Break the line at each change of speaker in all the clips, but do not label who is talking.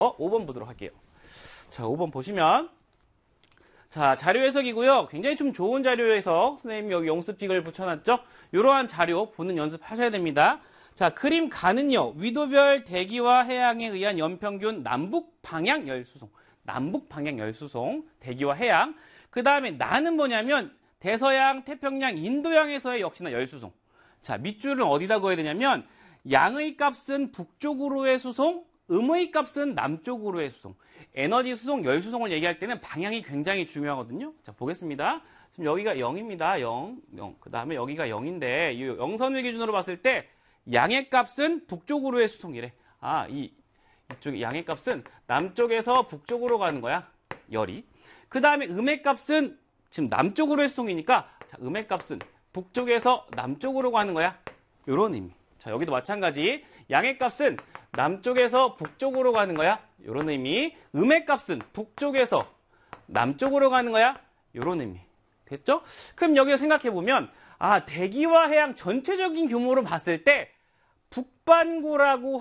5번 보도록 할게요. 자, 5번 보시면 자, 자료 해석이고요. 굉장히 좀 좋은 자료 해석. 선생님이 여기 영수픽을 붙여놨죠? 이러한 자료 보는 연습하셔야 됩니다. 자, 그림 가는요. 위도별 대기와 해양에 의한 연평균 남북 방향 열수송. 남북 방향 열수송. 대기와 해양. 그 다음에 나는 뭐냐면 대서양, 태평양, 인도양에서의 역시나 열수송. 자, 밑줄은 어디다 그어야 되냐면 양의 값은 북쪽으로의 수송, 음의 값은 남쪽으로의 수송. 에너지 수송, 열 수송을 얘기할 때는 방향이 굉장히 중요하거든요. 자, 보겠습니다. 지금 여기가 0입니다. 0. 그 다음에 여기가 0인데 이 0선을 기준으로 봤을 때 양의 값은 북쪽으로의 수송이래. 아, 이쪽 양의 값은 남쪽에서 북쪽으로 가는 거야. 열이. 그 다음에 음의 값은 지금 남쪽으로의 수송이니까 자, 음의 값은 북쪽에서 남쪽으로 가는 거야. 요런 의미. 자, 여기도 마찬가지. 양의 값은 남쪽에서 북쪽으로 가는 거야. 요런 의미. 음의 값은 북쪽에서 남쪽으로 가는 거야. 요런 의미. 됐죠? 그럼 여기서 생각해보면 아, 대기와 해양 전체적인 규모로 봤을 때 북반구라고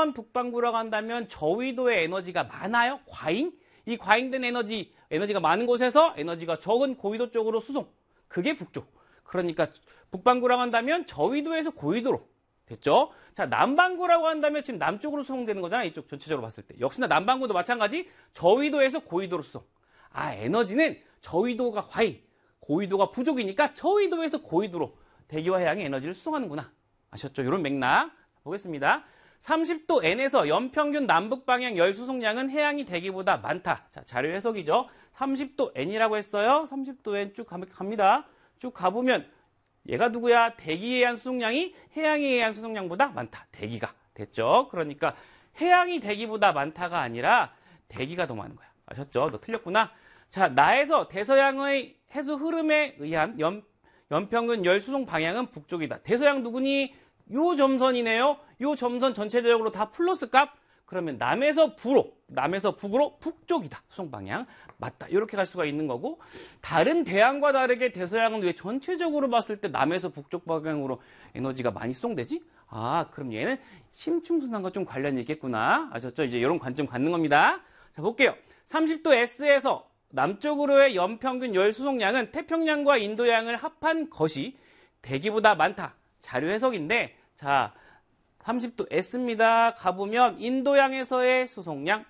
한다면 저위도의 에너지가 많아요? 과잉? 이 과잉된 에너지가 많은 곳에서 에너지가 적은 고위도 쪽으로 수송. 그게 북쪽. 그러니까 북반구라고 한다면 저위도에서 고위도로. 됐죠? 자, 남반구라고 한다면 지금 남쪽으로 수송되는 거잖아. 이쪽 전체적으로 봤을 때. 역시나 남반구도 마찬가지. 저위도에서 고위도로 수송. 아, 에너지는 저위도가 과잉, 고위도가 부족이니까 저위도에서 고위도로 대기와 해양의 에너지를 수송하는구나. 아셨죠? 이런 맥락. 보겠습니다. 30도 N에서 연평균 남북 방향 열 수송량은 해양이 대기보다 많다. 자, 자료 해석이죠. 30도 N이라고 했어요. 30도 N 쭉 갑니다. 쭉 가보면 얘가 누구야? 대기에 의한 수송량이 해양에 의한 수송량보다 많다. 대기가. 됐죠? 그러니까 해양이 대기보다 많다가 아니라 대기가 더 많은 거야. 아셨죠? 너 틀렸구나. 자, 나에서 대서양의 해수 흐름에 의한 연평균 열 수송 방향은 북쪽이다. 대서양 누구니? 요 점선이네요. 요 점선 전체적으로 다 플러스 값. 그러면 남에서 북으로 북쪽이다. 수송 방향. 맞다. 이렇게 갈 수가 있는 거고 다른 대양과 다르게 대서양은 왜 전체적으로 봤을 때 남에서 북쪽 방향으로 에너지가 많이 수송되지? 아, 그럼 얘는 심층순환과 좀 관련이 있겠구나. 아셨죠? 이제 이런 관점 갖는 겁니다. 자, 볼게요. 30도 S에서 남쪽으로의 연평균 열 수송량은 태평양과 인도양을 합한 것이 대기보다 많다. 자료 해석인데 자, 30도 S입니다. 가보면 인도양에서의 수송량,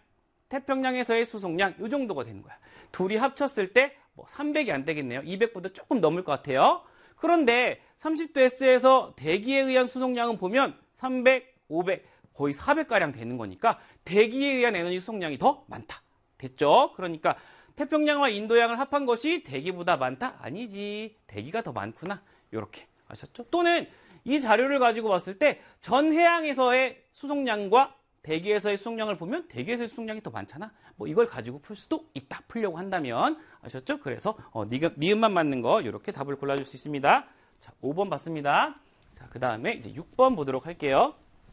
태평양에서의 수송량 이 정도가 되는 거야. 둘이 합쳤을 때 뭐 300이 안 되겠네요. 200보다 조금 넘을 것 같아요. 그런데 30도 S에서 대기에 의한 수송량은 보면 300, 500, 거의 400가량 되는 거니까 대기에 의한 에너지 수송량이 더 많다. 됐죠? 그러니까 태평양과 인도양을 합한 것이 대기보다 많다? 아니지. 대기가 더 많구나. 이렇게 아셨죠? 또는 이 자료를 가지고 봤을 때 전 해양에서의 수송량과 대기에서의 수송량을 보면 대기에서의 수송량이 더 많잖아. 뭐 이걸 가지고 풀 수도 있다. 풀려고 한다면. 아셨죠? 그래서 니은만 맞는 거 이렇게 답을 골라줄 수 있습니다. 자, 5번 봤습니다. 자, 그 다음에 이제 6번 보도록 할게요.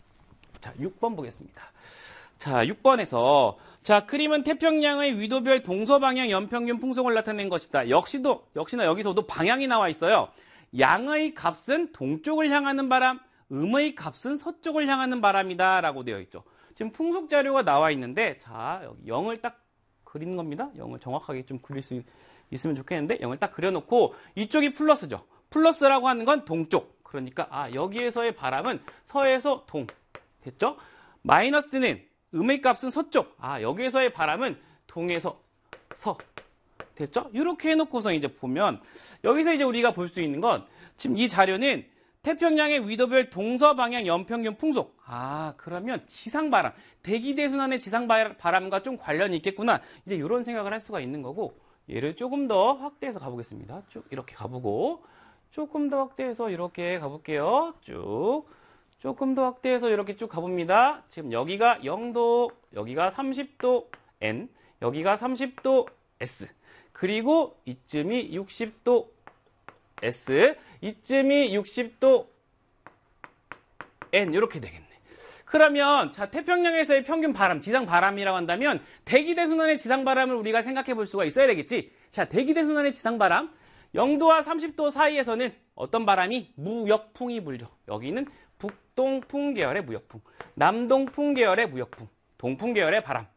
자, 6번 보겠습니다. 자, 6번에서 자, 그림은 태평양의 위도별 동서방향 연평균 풍속을 나타낸 것이다. 역시나 여기서도 방향이 나와 있어요. 양의 값은 동쪽을 향하는 바람, 음의 값은 서쪽을 향하는 바람이다 라고 되어 있죠. 지금 풍속 자료가 나와 있는데 자, 여기 0을 딱 그리는 겁니다. 0을 정확하게 좀 그릴 수 있으면 좋겠는데 0을 딱 그려놓고 이쪽이 플러스죠. 플러스라고 하는 건 동쪽. 그러니까 아, 여기에서의 바람은 서에서 동. 됐죠? 마이너스는 음의 값은 서쪽. 아, 여기에서의 바람은 동에서 서. 됐죠? 이렇게 해놓고서 이제 보면 여기서 이제 우리가 볼 수 있는 건 지금 이 자료는 태평양의 위도별 동서방향 연평균 풍속. 아, 그러면 지상바람, 대기대순환의 지상바람과 좀 관련이 있겠구나. 이제 이런 생각을 할 수가 있는 거고 얘를 조금 더 확대해서 가보겠습니다. 쭉 이렇게 가보고 조금 더 확대해서 이렇게 가볼게요. 쭉. 조금 더 확대해서 이렇게 쭉 가봅니다. 지금 여기가 0도, 여기가 30도 N, 여기가 30도 S. 그리고 이쯤이 60도 S, 이쯤이 60도 N 이렇게 되겠네. 그러면 자, 태평양에서의 평균 바람, 지상 바람이라고 한다면 대기대순환의 지상 바람을 우리가 생각해 볼 수가 있어야 되겠지. 자, 대기대순환의 지상 바람 0도와 30도 사이에서는 어떤 바람이 무역풍이 불죠. 여기는 북동풍 계열의 무역풍, 남동풍 계열의 무역풍, 동풍 계열의 바람.